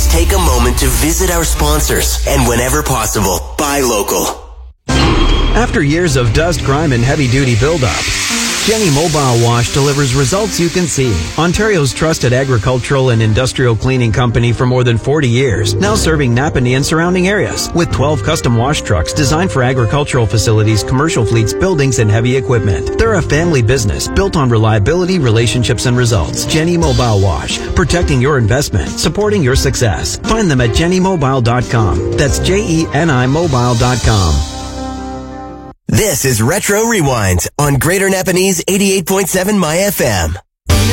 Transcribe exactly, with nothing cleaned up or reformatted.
take a moment to visit our sponsors and whenever possible, buy local. After years of dust, grime, and heavy-duty buildup, Jenny Mobile Wash delivers results you can see. Ontario's trusted agricultural and industrial cleaning company for more than forty years, now serving Napanee and surrounding areas with twelve custom wash trucks designed for agricultural facilities, commercial fleets, buildings, and heavy equipment. They're a family business built on reliability, relationships, and results. Jenny Mobile Wash, protecting your investment, supporting your success. Find them at jenny mobile dot com. That's J E N I mobile dot com. This is Retro Rewind on Greater Napanee's eighty-eight point seven My F M.